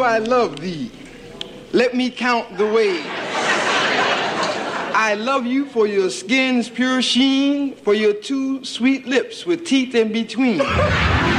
I love thee. Let me count the ways. I love you for your skin's pure sheen, for your two sweet lips with teeth in between.